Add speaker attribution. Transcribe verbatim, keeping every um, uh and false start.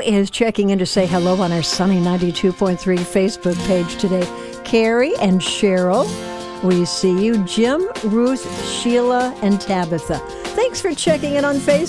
Speaker 1: is checking in to say hello on our Sunny ninety-two point three Facebook page today. Carrie and Cheryl, we see you. Jim, Ruth, Sheila, and Tabitha. Thanks for checking in on Facebook.